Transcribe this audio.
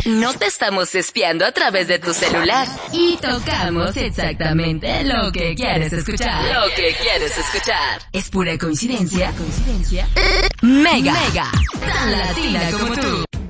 No te estamos espiando a través de tu celular. Y tocamos exactamente lo que quieres escuchar. Lo que quieres escuchar. Es pura coincidencia. Mega. Tan latina como tú.